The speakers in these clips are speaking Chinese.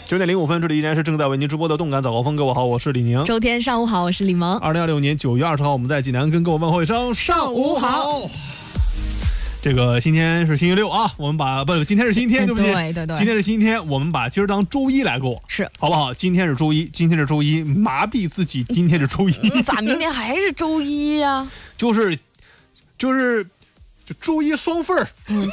9点05分，这里依然是正在为您直播的动感早高峰。各位好，我是李宁。 周天上午好，我是李萌。 2026年9月20号，我们在济南跟各位问候一声上午好。 这个今天是星期六啊，我们把今天是星期天，对不对？ 对， 今天是星期天，我们把今儿当周一来过， 是好不好？今天是周一，麻痹自己，今天是周一。 咋明天还是周一呀？ 就是周一双份儿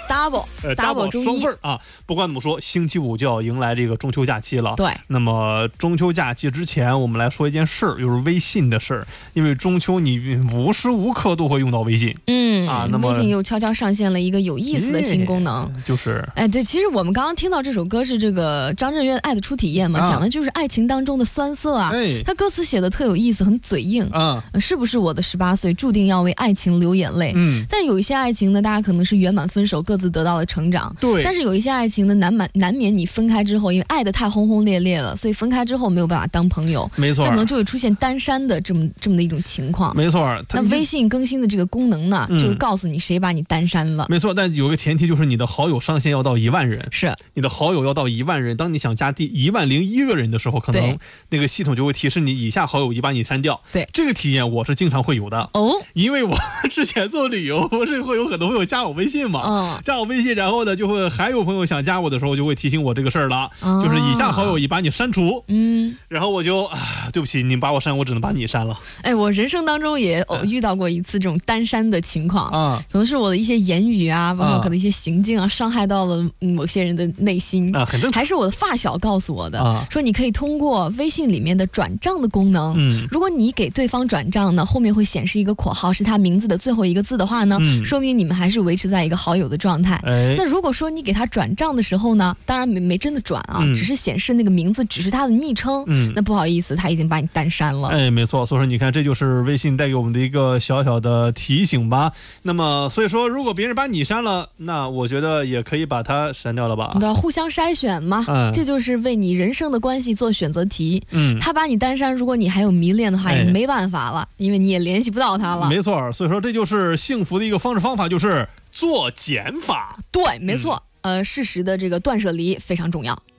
，double 周一双份儿啊！不管怎么说，星期五就要迎来这个中秋假期了。 对， 那么中秋假期之前，我们来说一件事儿，就是微信的事儿。因为中秋你无时无刻都会用到微信，那么微信又悄悄上线了一个有意思的新功能，对，其实我们刚刚听到这首歌是这个张震岳的《爱的初体验》嘛，讲的就是爱情当中的酸涩啊。他歌词写的特有意思，很嘴硬是不是我的18岁注定要为爱情流眼泪？但有一些爱情呢，大家可能是圆满分手，各自得到了成长。 对， 但是有一些爱情呢，难免你分开之后，因为爱的太轰轰烈烈了，所以分开之后没有办法当朋友。 没错， 那可能就会出现单删的这么的一种情况。 没错， 那微信更新的这个功能呢，就是告诉你谁把你单删了。 没错，但有个前提就是你的好友上限要到1万人。 是， 你的好友要到1万人，当你想加第10001个人的时候，可能那个系统就会提示你以下好友已把你删掉。 对， 这个体验我是经常会有的因为我之前做旅游，不是会有很多朋友加我微信嘛，加我微信，然后呢就会还有朋友想加我的时候，就会提醒我这个事儿了，就是以下好友已把你删除。然后我就对不起，你把我删，我只能把你删了。 我人生当中也遇到过一次这种单删的情况可能是我的一些言语啊，包括可能一些行径啊，伤害到了某些人的内心很正常。 还是我的发小告诉我的说你可以通过微信里面的转账的功能如果你给对方转账呢，后面会显示一个括号是他名字的最后一个字的话呢，说明你们还是维持在一个好友的状态。那如果说你给他转账的时候呢，当然没真的转只是显示那个名字只是他的昵称那不好意思，他已经把你单删了。 没错，所以说你看，这就是微信带给我们的一个小小的提醒吧。那么所以说，如果别人把你删了，那我觉得也可以把他删掉了吧。 对，互相筛选嘛这就是为你人生的关系做选择题。他把你单删，如果你还有迷恋的话也没办法了，因为你也联系不到他了。 没错，所以说这就是幸福的一个方法，就是做减法。 对，没错，适时的这个断舍离非常重要。